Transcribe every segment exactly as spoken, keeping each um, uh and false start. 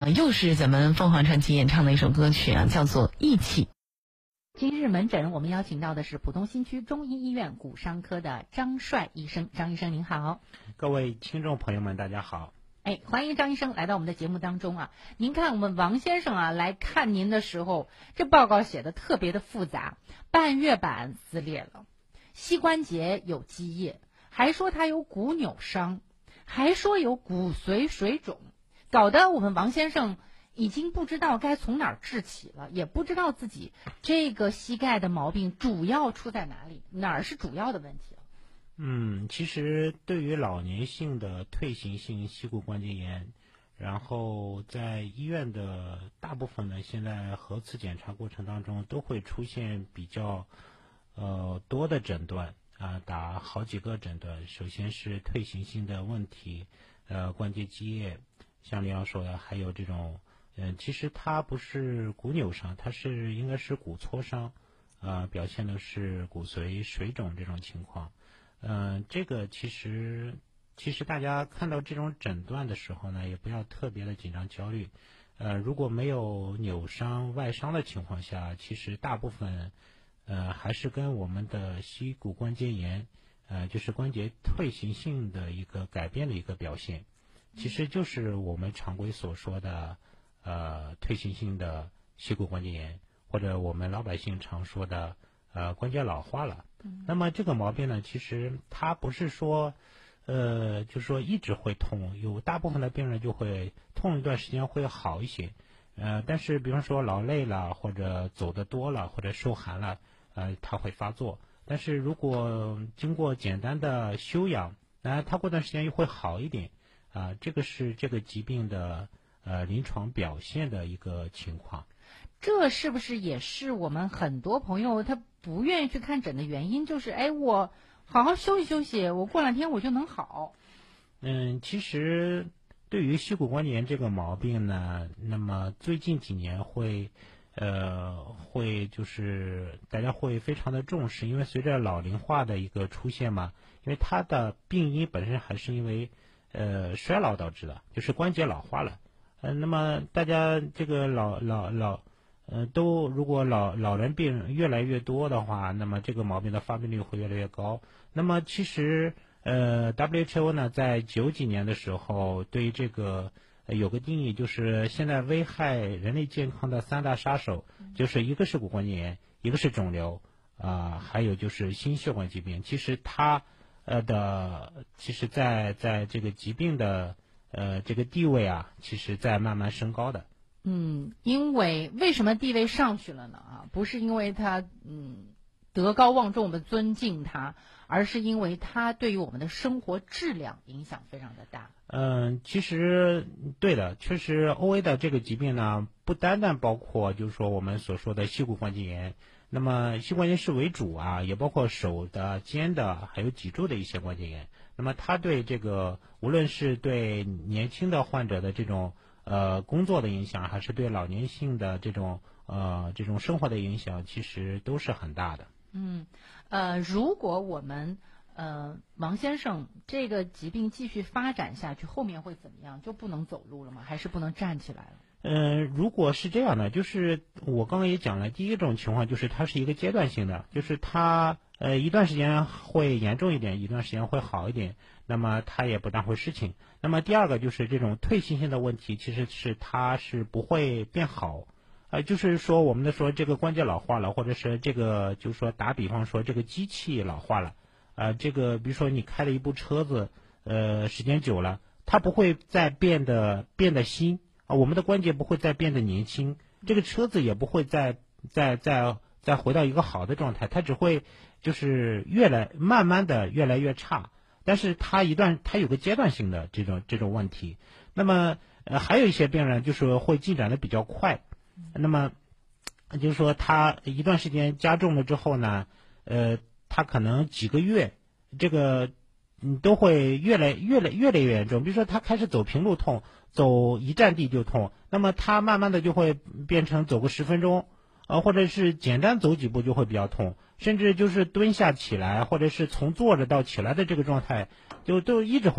又是咱们凤凰传奇演唱的一首歌曲啊，叫做《义气》。 今日门诊，我们邀请到的是浦东新区中医医院骨伤科的张帅医生。张医生您好。 各位听众朋友们大家好。 哎，欢迎张医生来到我们的节目当中啊。您看我们王先生啊来看您的时候，这报告写的特别的复杂，半月板撕裂了，膝关节有积液，还说他有骨扭伤，还说有骨髓水肿，搞得我们王先生已经不知道该从哪儿治起了，也不知道自己这个膝盖的毛病主要出在哪里，哪儿是主要的问题。 嗯，其实对于老年性的退行性膝骨关节炎，然后在医院的大部分呢，现在核磁检查过程当中都会出现比较呃多的诊断啊，打好几个诊断。首先是退行性的问题，呃，关节积液，像李阳说的，还有这种，嗯、呃，其实它不是骨扭伤，它是应该是骨挫伤，啊、呃，表现的是骨髓水肿这种情况。嗯、呃，这个其实其实大家看到这种诊断的时候呢，也不要特别的紧张焦虑。呃，如果没有扭伤、外伤的情况下，其实大部分呃还是跟我们的膝骨关节炎，呃，就是关节退行性的一个改变的一个表现，其实就是我们常规所说的呃退行性的膝骨关节炎，或者我们老百姓常说的呃关节老化了。那么这个毛病呢，其实它不是说，呃，就是说一直会痛，有大部分的病人就会痛一段时间会好一些，呃，但是比方说劳累了，或者走得多了，或者受寒了，呃，它会发作。但是如果经过简单的休养，那它过段时间又会好一点，啊、呃，这个是这个疾病的呃临床表现的一个情况。 这是不是也是我们很多朋友他不愿意去看诊的原因？就是哎，我好好休息休息，我过两天我就能好。 嗯，其实对于膝骨关节炎这个毛病呢，那么最近几年会，呃，会就是大家会非常的重视，因为随着老龄化的一个出现嘛，因为它的病因本身还是因为呃衰老导致的，就是关节老化了。呃，那么大家这个老老老。呃，都如果老老人病越来越多的话，那么这个毛病的发病率会越来越高。那么其实呃 W H O 呢，在九几年的时候对这个、呃、有个定义，就是现在危害人类健康的三大杀手，就是一个是骨关节炎，一个是肿瘤，啊、呃，还有就是心血管疾病。其实它呃的，其实在在这个疾病的呃这个地位啊，其实在慢慢升高的。 嗯，因为为什么地位上去了呢？啊，不是因为他嗯德高望重，我们尊敬他，而是因为他对于我们的生活质量影响非常的大。 嗯，其实对的，确实 O A 的这个疾病呢，不单单包括就是说我们所说的膝骨关节炎，那么膝关节是为主啊，也包括手的、肩的，还有脊柱的一些关节炎。那么它对这个无论是对年轻的患者的这种呃，工作的影响，还是对老年性的这种呃这种生活的影响，其实都是很大的。 嗯，呃，如果我们呃王先生这个疾病继续发展下去，后面会怎么样？就不能走路了吗？还是不能站起来了？ 嗯、呃，如果是这样的，就是我刚刚也讲了，第一种情况就是它是一个阶段性的，就是它呃一段时间会严重一点，一段时间会好一点。那么它也不大会事情。那么第二个就是这种退行性的问题，其实是它是不会变好，呃，就是说我们的说这个关节老化了，或者是这个就是说打比方说这个机器老化了，呃，这个比如说你开了一部车子，呃，时间久了，它不会再变得变得新啊、呃，我们的关节不会再变得年轻，这个车子也不会再再再再回到一个好的状态，它只会就是越来慢慢的越来越差。但是它一段它有个阶段性的这种这种问题，那么呃还有一些病人就是会进展的比较快，那么就是说他一段时间加重了之后呢，呃他可能几个月这个嗯都会越来越来越来越严重，比如说他开始走平路痛，走一站地就痛，那么他慢慢的就会变成走个十分钟。呃，或者是简单走几步就会比较痛，甚至就是蹲下起来，或者是从坐着到起来的这个状态，就都一直会痛。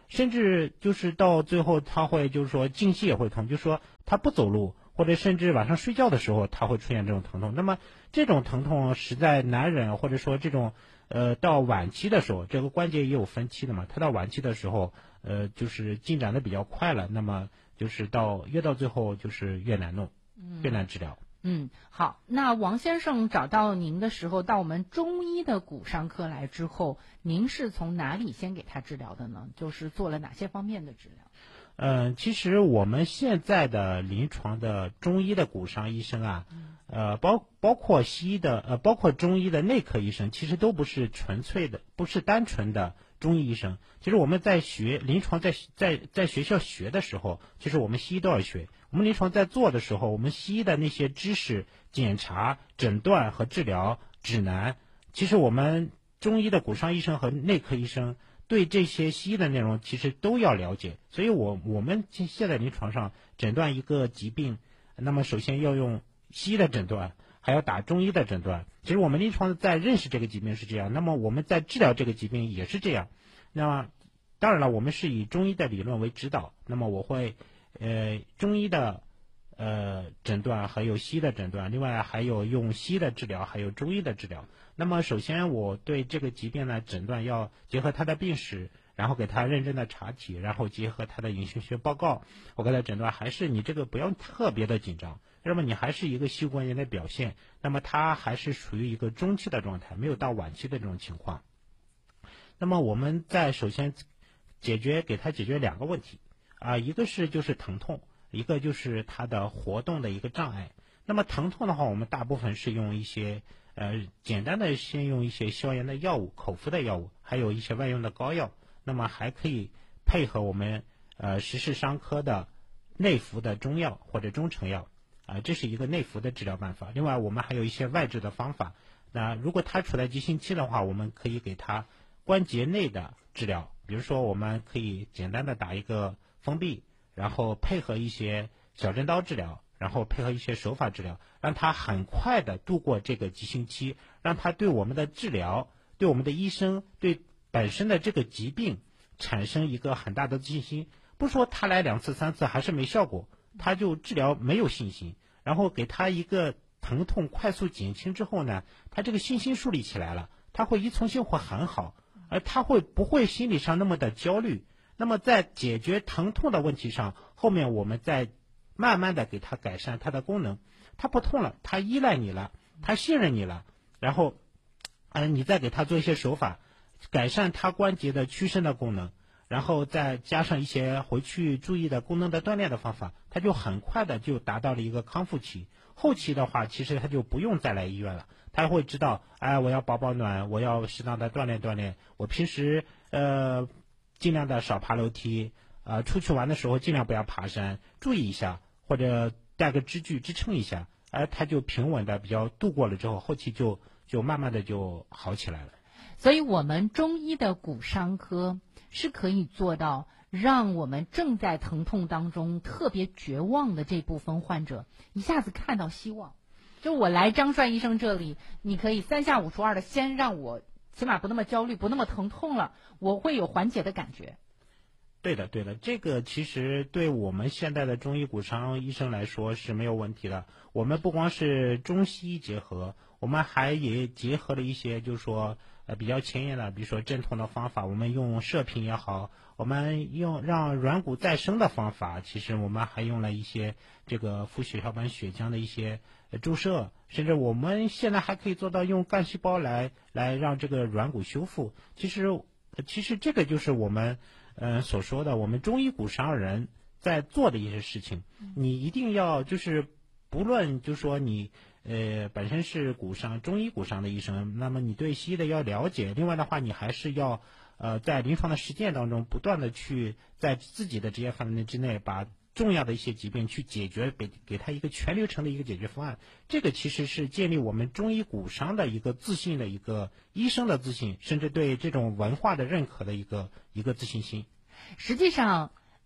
甚至就是到最后他会就是说静息也会痛，就是说他不走路或者甚至晚上睡觉的时候他会出现这种疼痛。那么这种疼痛实在难忍，或者说这种呃到晚期的时候，这个关节也有分期的嘛，他到晚期的时候呃就是进展的比较快了，那么就是到越到最后就是越难弄，越难治疗。 嗯，好，那王先生找到您的时候，到我们中医的骨伤科来之后，您是从哪里先给他治疗的呢？就是做了哪些方面的治疗？ 嗯，其实我们现在的临床的中医的骨伤医生啊，呃，包包括西医的呃，包括中医的内科医生，其实都不是纯粹的，不是单纯的中医医生。其实我们在学临床在在在学校学的时候，其实我们西医都要学。我们临床在做的时候，我们西医的那些知识、检查、诊断和治疗指南，其实我们中医的骨伤医生和内科医生对这些西医的内容其实都要了解。所以我我们现在临床上诊断一个疾病，那么首先要用西医的诊断，还要打中医的诊断。其实我们临床在认识这个疾病是这样，那么我们在治疗这个疾病也是这样。那么当然了，我们是以中医的理论为指导，那么我会呃中医的呃诊断还有西医的诊断，另外还有用西医的治疗，还有中医的治疗。那么首先我对这个疾病呢诊断要结合他的病史，然后给他认真的查体，然后结合他的影像学报告，我给他诊断还是你这个不要特别的紧张，那么你还是一个膝关节的表现，那么他还是属于一个中期的状态，没有到晚期的这种情况。那么我们在首先解决给他解决两个问题啊，一个是就是疼痛，一个就是他的活动的一个障碍。那么疼痛的话，我们大部分是用一些呃简单的先用一些消炎的药物，口服的药物，还有一些外用的膏药。那么还可以配合我们呃实施伤科的内服的中药或者中成药啊、呃，这是一个内服的治疗办法。另外我们还有一些外治的方法。那如果他处在急性期的话，我们可以给他关节内的治疗，比如说我们可以简单的打一个封闭，然后配合一些小针刀治疗，然后配合一些手法治疗，让他很快的度过这个急性期，让他对我们的治疗，对我们的医生，对本身的这个疾病产生一个很大的自信心。不说他来两次三次还是没效果，他就治疗没有信心，然后给他一个疼痛快速减轻之后呢，他这个信心树立起来了，他会依从性会很好，而他会不会心理上那么的焦虑。那么在解决疼痛的问题上，后面我们再慢慢的给他改善他的功能，他不痛了，他依赖你了，他信任你了，然后呃你再给他做一些手法改善他关节的屈伸的功能，然后再加上一些回去注意的功能的锻炼的方法，他就很快的就达到了一个康复期。后期的话其实他就不用再来医院了，他会知道哎，我要保保暖，我要适当的锻炼锻炼，我平时呃尽量的少爬楼梯，呃出去玩的时候尽量不要爬山，注意一下，或者带个支具支撑一下，而、呃、他就平稳的比较度过了之后，后期就就慢慢的就好起来了。 所以我们中医的骨伤科是可以做到让我们正在疼痛当中特别绝望的这部分患者一下子看到希望。就我来张帅医生这里，你可以三下五除二的先让我起码不那么焦虑，不那么疼痛了，我会有缓解的感觉。 对的对的，这个其实对我们现在的中医骨伤医生来说是没有问题的。我们不光是中西医结合，我们还也结合了一些就是说呃比较前沿的，比如说镇痛的方法，我们用射频也好，我们用让软骨再生的方法，其实我们还用了一些这个副血小板血浆的一些注射，甚至我们现在还可以做到用干细胞来来让这个软骨修复。其实其实这个就是我们呃所说的我们中医骨伤人在做的一些事情。你一定要就是不论就是说你呃本身是骨伤中医骨伤的医生，那么你对西医的要了解，另外的话你还是要呃在临床的实践当中不断的去在自己的职业范围之内把重要的一些疾病去解决，给给他一个全流程的一个解决方案。这个其实是建立我们中医骨伤的一个自信的一个医生的自信，甚至对这种文化的认可的一个一个自信心。 实际上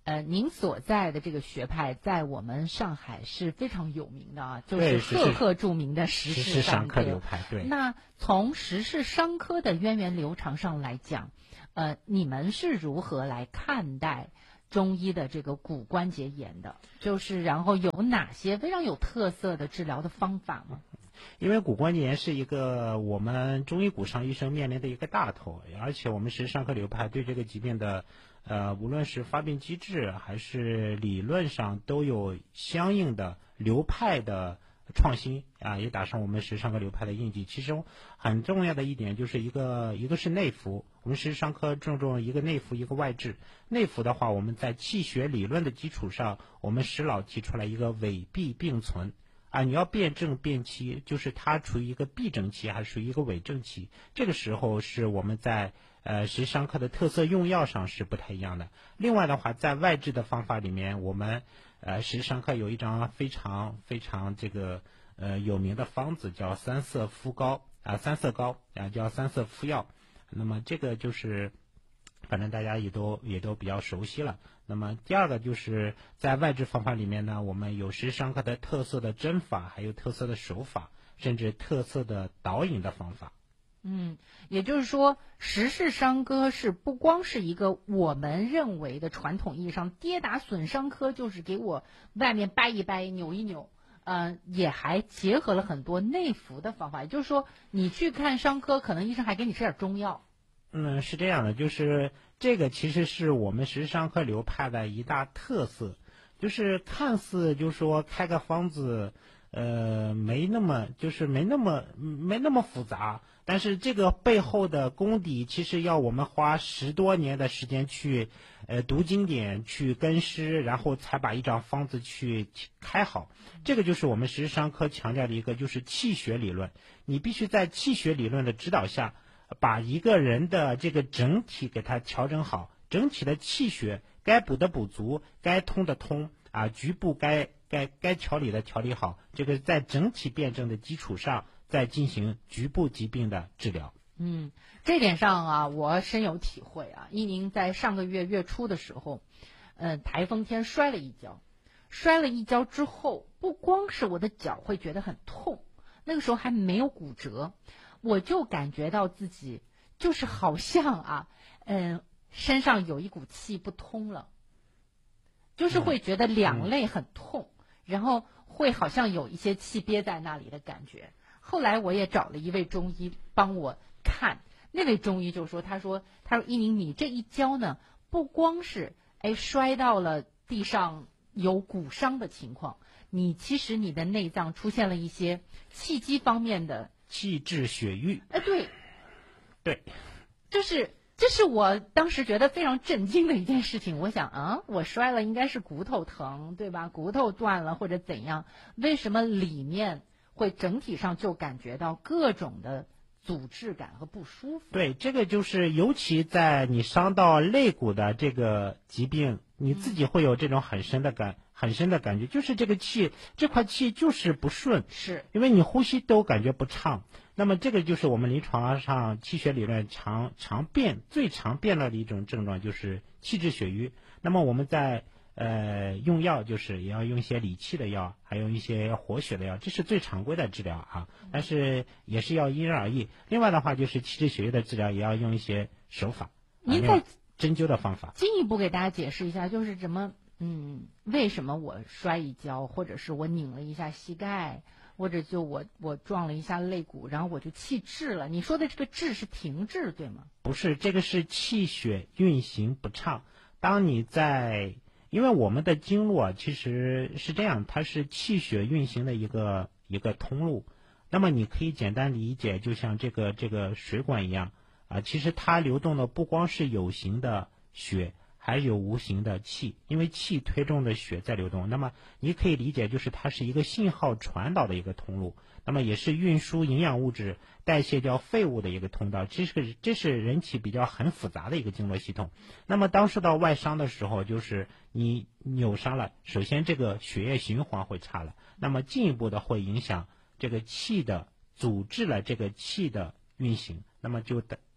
呃，您所在的这个学派在我们上海是非常有名的啊，就是赫赫著名的时事商科流派。对， 那从时事商科的源远流长上来讲，呃，你们是如何来看待中医的这个骨关节炎的？就是然后有哪些非常有特色的治疗的方法吗？ 因为骨关节炎是一个我们中医骨伤医生面临的一个大头，而且我们时事商科流派对这个疾病的呃，无论是发病机制还是理论上都有相应的流派的创新啊，也打上我们时事商科流派的印记。其中很重要的一点就是一个一个是内服，我们时事商科注重一个内服一个外治。内服的话，我们在气血理论的基础上，我们时老提出来一个伪闭并存。啊，你要辨证辨期，就是它处于一个闭症期还是属于一个伪症期，这个时候是我们在呃时事商科的特色用药上是不太一样的。另外的话，在外治的方法里面，我们呃时事商科有一张非常非常这个呃有名的方子叫三色敷膏啊，三色膏啊叫三色敷药，那么这个就是反正大家也都也都比较熟悉了。那么第二个就是在外治方法里面呢，我们有时事商科的特色的针法，还有特色的手法，甚至特色的导引的方法。 嗯，也就是说，时事伤科是不光是一个我们认为的传统意义上跌打损伤科，就是给我外面掰一掰、扭一扭，呃，也还结合了很多内服的方法。也就是说，你去看伤科，可能医生还给你吃点中药。 嗯，是这样的，就是这个其实是我们时事商科流派的一大特色，就是看似就是说开个方子，呃，没那么就是没那么没那么复杂，但是这个背后的功底其实要我们花十多年的时间去，呃，读经典、去跟师，然后才把一张方子去开好。这个就是我们时事商科强调的一个，就是气血理论。你必须在气血理论的指导下，把一个人的这个整体给它调整好，整体的气血该补的补足，该通的通啊，局部该该该调理的调理好，这个在整体辩证的基础上再进行局部疾病的治疗。 嗯，这点上啊，我深有体会啊。一宁在上个月月初的时候，呃，台风天摔了一跤，摔了一跤之后，不光是我的脚会觉得很痛，那个时候还没有骨折。我就感觉到自己就是好像啊，嗯，身上有一股气不通了，就是会觉得两肋很痛，嗯、然后会好像有一些气憋在那里的感觉。后来我也找了一位中医帮我看，那位中医就说，他说，他说一宁，你这一跤呢，不光是哎摔到了地上有骨伤的情况，你其实你的内脏出现了一些气机方面的。 气滞血瘀， 哎，对， 对， 这是这是我当时觉得非常震惊的一件事情。我想啊，我摔了应该是骨头疼，对吧？骨头断了或者怎样？为什么里面会整体上就感觉到各种的阻滞感和不舒服？ 对，这个就是尤其在你伤到肋骨的这个疾病，你自己会有这种很深的感。嗯很深的感觉，就是这个气，这块气就是不顺， 是因为你呼吸都感觉不畅。那么这个就是我们临床上气血理论常常变最常变了的一种症状，就是气滞血瘀。那么我们在呃用药，就是也要用一些理气的药，还有一些活血的药，这是最常规的治疗啊。但是也是要因人而异。另外的话，就是气滞血瘀的治疗也要用一些手法， 您再针灸的方法， 进一步给大家解释一下，就是怎么。嗯，为什么我摔一跤，或者是我拧了一下膝盖，或者就我我撞了一下肋骨，然后我就气滞了？你说的这个滞是停滞，对吗？ 不是，这个是气血运行不畅。当你在，因为我们的经络啊，其实是这样，它是气血运行的一个一个通路。那么你可以简单理解，就像这个这个水管一样啊，其实它流动的不光是有形的血。还有无形的气，因为气推动着血在流动，那么你可以理解就是它是一个信号传导的一个通路，那么也是运输营养物质、代谢掉废物的一个通道，这是这是人体比较很复杂的一个经络系统。那么当受到外伤的时候，就是你扭伤了，首先这个血液循环会差了，那么进一步的会影响这个气的阻滞了这个气的运行，那么就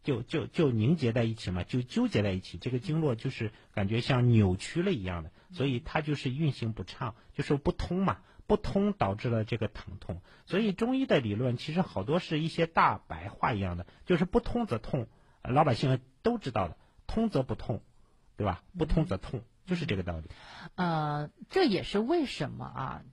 就就就凝结在一起嘛，就纠结在一起，这个经络就是感觉像扭曲了一样的，所以它就是运行不畅，就是不通嘛，不通导致了这个疼痛。所以中医的理论其实好多是一些大白话一样的，就是不通则痛，老百姓都知道的，通则不痛，对吧？不通则痛，就是这个道理。 呃，这也是为什么啊？